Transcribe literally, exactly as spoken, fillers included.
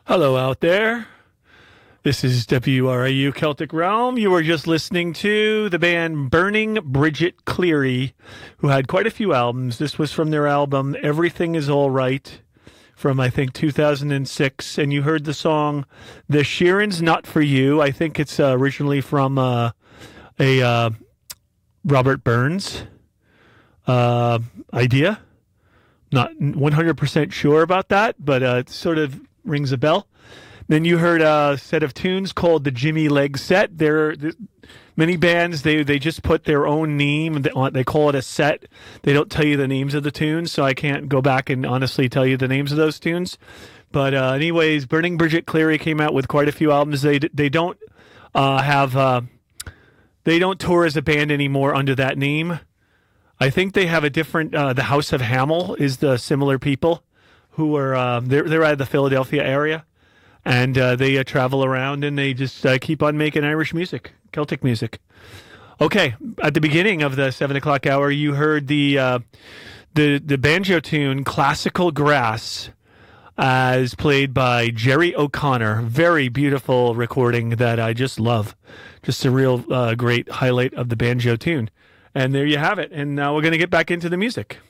Hello out there. This is W R I U Celtic Realm. You were just listening to the band Burning Bridget Cleary, who had quite a few albums. This was from their album Everything Is All Right from, I think, two thousand six. And you heard the song The Sheeran's Not For You. I think it's uh, originally from uh, a uh, Robert Burns uh, idea. Not one hundred percent sure about that, but uh, it sort of rings a bell. Then you heard a set of tunes called the Jimmy Leg Set. There, many bands they they just put their own name. They call it a set. They don't tell you the names of the tunes, so I can't go back and honestly tell you the names of those tunes. But uh, anyways, Burning Bridget Cleary came out with quite a few albums. They they don't uh, have uh, they don't tour as a band anymore under that name. I think they have a different. Uh, the House of Hamel is the similar people who are uh, they're they're out of the Philadelphia area. And uh, they uh, travel around and they just uh, keep on making Irish music, Celtic music. Okay, at the beginning of the seven o'clock hour, you heard the uh, the the banjo tune "Classical Grass," as played by Jerry O'Connor. Very beautiful recording that I just love. Just a real uh, great highlight of the banjo tune. And there you have it. And now we're going to get back into the music.